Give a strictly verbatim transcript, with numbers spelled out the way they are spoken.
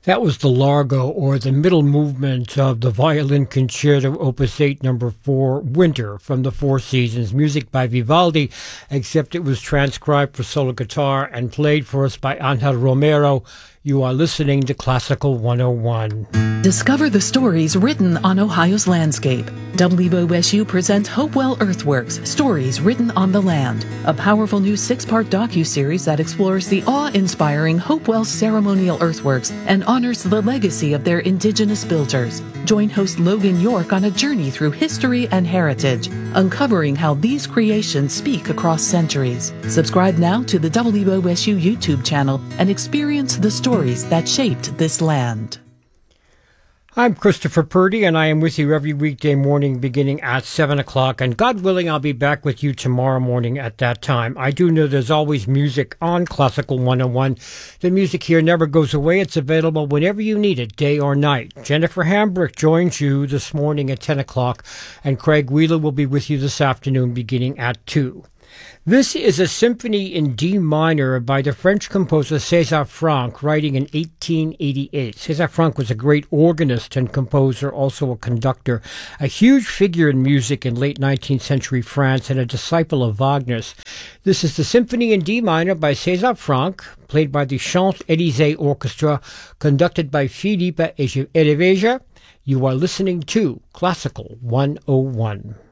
That was the Largo, or the middle movement of the Violin Concerto Opus eight, number four, Winter, from the Four Seasons, music by Vivaldi, except it was transcribed for solo guitar and played for us by Angel Romero. You are listening to Classical one oh one. Discover the stories written on Ohio's landscape. W O S U presents Hopewell Earthworks, Stories Written on the Land, a powerful new six-part docu-series that explores the awe-inspiring Hopewell ceremonial earthworks and honors the legacy of their indigenous builders. Join host Logan York on a journey through history and heritage, uncovering how these creations speak across centuries. Subscribe now to the W O S U YouTube channel and experience the stories that shaped this land. I'm Christopher Purdy, and I am with you every weekday morning beginning at seven o'clock, and God willing, I'll be back with you tomorrow morning at that time. I do know there's always music on Classical one oh one. The music here never goes away. It's available whenever you need it, day or night. Jennifer Hambrick joins you this morning at ten o'clock, and Craig Wheeler will be with you this afternoon beginning at two. This is a symphony in D minor by the French composer César Franck, writing in eighteen eighty-eight. César Franck was a great organist and composer, also a conductor, a huge figure in music in late nineteenth century France, and a disciple of Wagner's. This is the Symphony in D minor by César Franck, played by the Champs-Élysées Orchestra, conducted by Philippe Ereveja. You are listening to Classical one oh one.